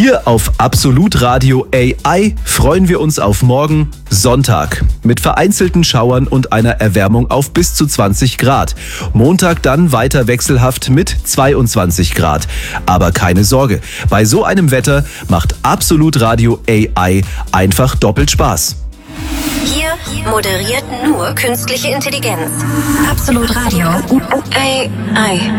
Hier auf Absolut Radio AI freuen wir uns auf morgen, Sonntag, mit vereinzelten Schauern und einer Erwärmung auf bis zu 20 Grad. Montag dann weiter wechselhaft mit 22 Grad. Aber keine Sorge, bei so einem Wetter macht Absolut Radio AI einfach doppelt Spaß. Hier moderiert nur künstliche Intelligenz. Absolut Radio AI.